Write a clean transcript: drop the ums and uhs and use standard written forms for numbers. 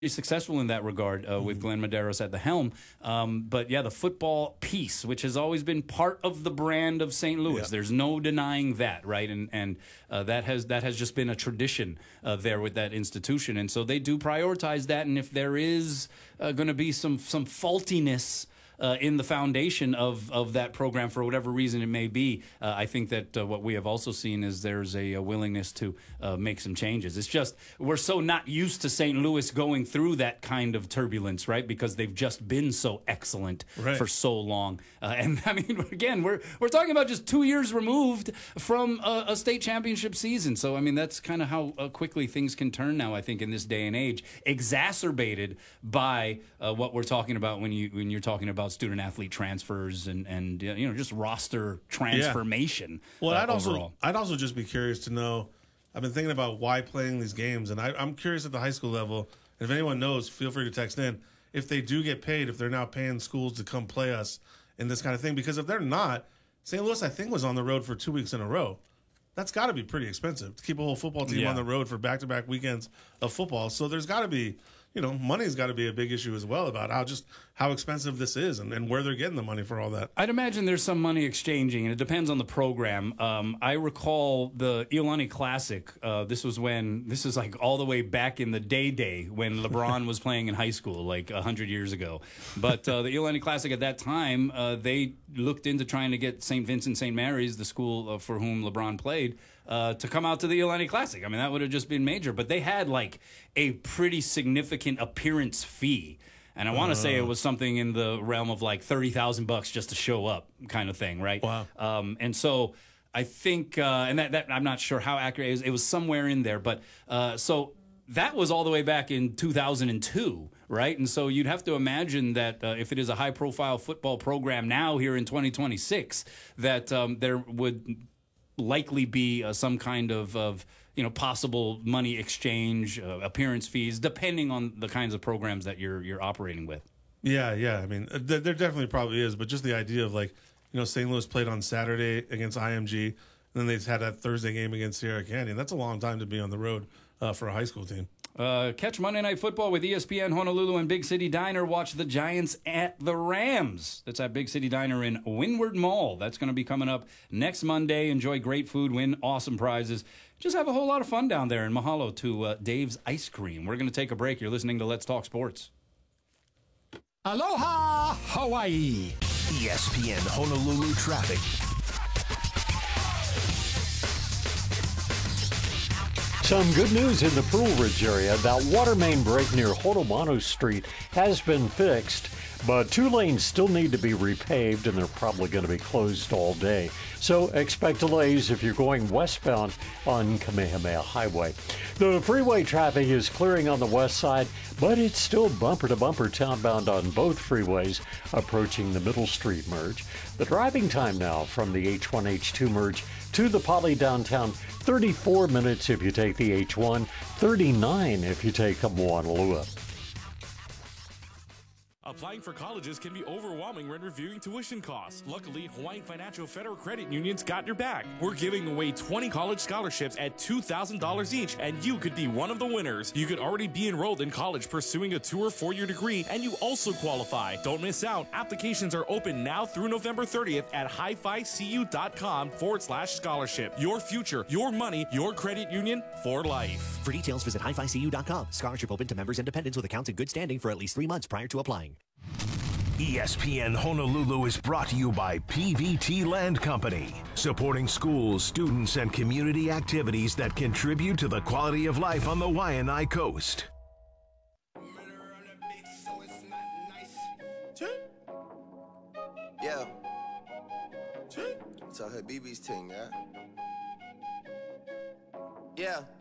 successful in that regard with Glenn Medeiros at the helm. But yeah, the football piece, which has always been part of the brand of St. Louis, there's no denying that, right? And that has just been a tradition there with that institution, and so they do prioritize that. And if there is going to be some faultiness in the foundation of that program for whatever reason it may be, I think that what we have also seen is there's a willingness to make some changes. It's just we're so not used to St. Louis going through that kind of turbulence, right? Because they've just been so excellent for so long. And I mean, again, we're talking about just 2 years removed from a state championship season. So I mean, that's kind of how quickly things can turn now, I think, in this day and age, exacerbated by what we're talking about when you're talking about student athlete transfers and just roster transformation. Well, I'd also just be curious to know. I've been thinking about why playing these games, and I'm curious at the high school level. And if anyone knows, feel free to text in. If they do get paid, if they're now paying schools to come play us in this kind of thing, because if they're not, St. Louis I think was on the road for 2 weeks in a row. That's got to be pretty expensive to keep a whole football team on the road for back-to-back weekends of football. So there's got to be. Money's got to be a big issue as well about how expensive this is and where they're getting the money for all that. I'd imagine there's some money exchanging, and it depends on the program. I recall the Iolani Classic. This is like all the way back in the day when LeBron was playing in high school, like 100 years ago. But the Iolani Classic at that time, they looked into trying to get St. Vincent St. Mary's, the school for whom LeBron played, to come out to the Iolani Classic. I mean, that would have just been major. But they had like a pretty significant appearance fee. And I want to say it was something in the realm of like $30,000 just to show up kind of thing, right? Wow. And so I think, and that I'm not sure how accurate it is. It was somewhere in there. But so that was all the way back in 2002, right? And so you'd have to imagine that if it is a high-profile football program now here in 2026, that there would likely be some kind of possible money exchange, appearance fees, depending on the kinds of programs that you're operating with. Yeah. I mean, there definitely probably is, but just the idea of St. Louis played on Saturday against IMG, and then they had that Thursday game against Sierra Canyon. That's a long time to be on the road for a high school team. Catch Monday Night Football with ESPN Honolulu and Big City Diner. Watch the Giants at the Rams. That's at Big City Diner in Windward Mall. That's going to be coming up next Monday. Enjoy great food, win awesome prizes. Just have a whole lot of fun down there. And mahalo to Dave's Ice Cream. We're going to take a break. You're listening to Let's Talk Sports. Aloha, Hawaii. ESPN Honolulu traffic. Some good news in the Pearl Ridge area. That water main break near Hotomano Street has been fixed, but 2 lanes still need to be repaved, and they're probably going to be closed all day. So expect delays if you're going westbound on Kamehameha Highway. The freeway traffic is clearing on the west side, but it's still bumper-to-bumper townbound on both freeways approaching the Middle Street merge. The driving time now from the H1, H2 merge to the Poly downtown, 34 minutes if you take the H1, 39 if you take Moanalua. Applying for colleges can be overwhelming when reviewing tuition costs. Luckily, Hawaiian Financial Federal Credit Union's got your back. We're giving away 20 college scholarships at $2,000 each, and you could be one of the winners. You could already be enrolled in college pursuing a 2- or 4-year degree, and you also qualify. Don't miss out. Applications are open now through November 30th at hificu.com/scholarship. Your future, your money, your credit union for life. For details, visit hificu.com. Scholarship open to members and dependents with accounts in good standing for at least 3 months prior to applying. ESPN Honolulu is brought to you by PVT Land Company, supporting schools, students, and community activities that contribute to the quality of life on the Waianae Coast. Yeah. It's our BB's thing, yeah? Yeah.